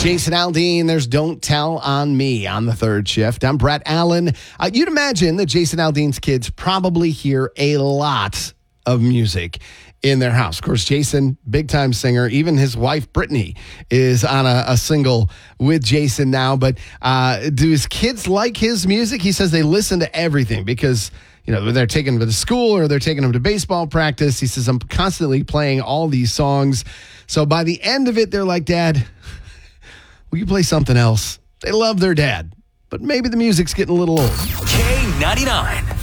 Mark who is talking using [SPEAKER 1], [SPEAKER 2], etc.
[SPEAKER 1] Jason Aldean, there's Don't Tell on Me on the third shift. I'm Brett Allen. You'd imagine that Jason Aldean's kids probably hear a lot of music in their house. Of course, Jason, big-time singer. Even his wife, Brittany, is on a single with Jason now. But do his kids like his music? He says they listen to everything because, you know, they're taking him to school or they're taking him to baseball practice. He says, I'm constantly playing all these songs. So by the end of it, they're like, Dad, will you play something else? They love their dad, but maybe the music's getting a little old.
[SPEAKER 2] K99.